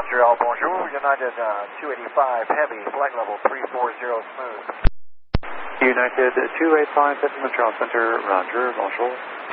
Montreal, bonjour. United 285 Heavy, flight level 340 smooth. United 285 Heavy, Montreal Center, Roger, bonjour.